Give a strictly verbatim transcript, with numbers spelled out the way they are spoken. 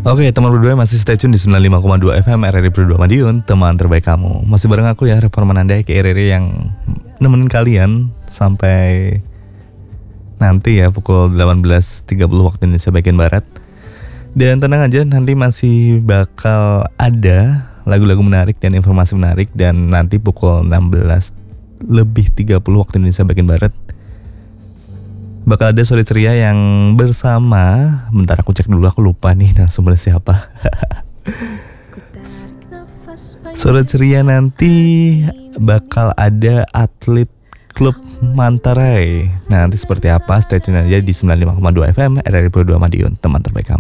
Oke, teman berdua masih stay tune di sembilan puluh lima koma dua F M R R I Berdua Madiun, teman terbaik kamu. Masih bareng aku ya, Reforman Anda ke R R I yang nemenin kalian sampai nanti ya pukul delapan belas tiga puluh waktu Indonesia bagian Barat. Dan tenang aja, nanti masih bakal ada lagu-lagu menarik dan informasi menarik. Dan nanti pukul enam belas lebih tiga puluh waktu Indonesia bagian Barat bakal ada Sore Ceria yang bersama, bentar aku cek dulu, aku lupa nih narasumber siapa. Sore Ceria nanti bakal ada atlet klub Mantarai. Nah, nanti seperti apa, stay tune aja di sembilan puluh lima koma dua F M R R I Berdua Madiun, teman terbaik kamu.